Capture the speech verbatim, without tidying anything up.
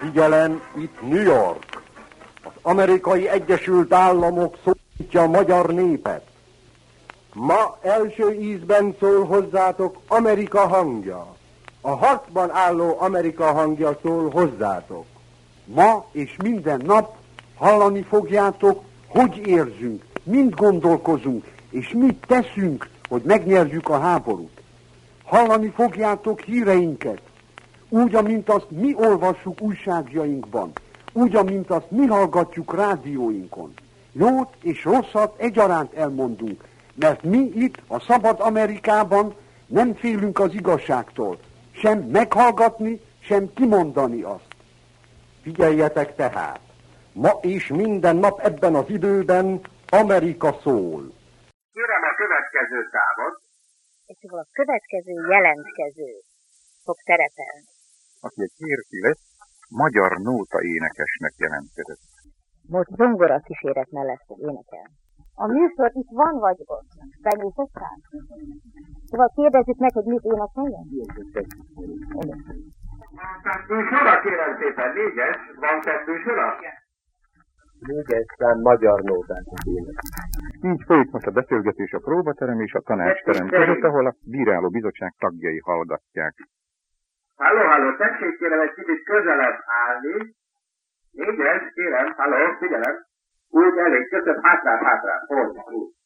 Figyelem, itt New York. Az Amerikai Egyesült Államok szólítja a magyar népet. Ma első ízben szól hozzátok Amerika hangja. A harcban álló Amerika hangja szól hozzátok. Ma és minden nap hallani fogjátok, hogy érzünk, mind gondolkozunk, és mit teszünk, hogy megnyerjük a háborút. Hallani fogjátok híreinket, úgy, amint azt mi olvassuk újságjainkban, úgy, amint azt mi hallgatjuk rádióinkon. Jót és rosszat egyaránt elmondunk, mert mi itt, a szabad Amerikában nem félünk az igazságtól, sem meghallgatni, sem kimondani azt. Figyeljetek tehát! Ma és minden nap ebben az időben Amerika szól. Kérem a következő számot. És a következő jelentkező fog szerepelni. Aki egy férfi lesz, magyar nóta énekesnek jelentkezett. Most zongora kíséret mellett fog énekelni. A műsor itt van vagy ott? Benyújtott rá? Szóval kérdezzük meg, hogy mit énekeljen? Kettősora, kérem szépen, négyes, van kettősora? Négyes szám magyar nótákat énekel. Így folyik most a beszélgetés a próbaterem és a tanácsterem között, ahol a bírálóbizottság tagjai hallgatják. Halló, halló, tessék kérem egy kicsit közelebb állni. Négyes, kérem, halló, figyelem. Úgy elég, köszönöm, hátrát, hátrát, hol, úgy.